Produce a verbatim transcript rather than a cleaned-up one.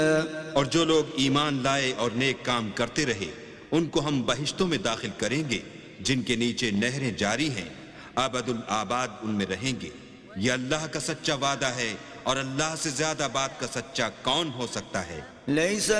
और जो लोग ईमान लाए और नेक काम करते रहे उनको हम बहिश्तों में दाखिल करेंगे जिनके नीचे नहरें जारी हैं, अबदुल आबाद उनमें रहेंगे। यह अल्लाह का सच्चा वादा है और अल्लाह से ज्यादा बात का सच्चा कौन हो सकता है।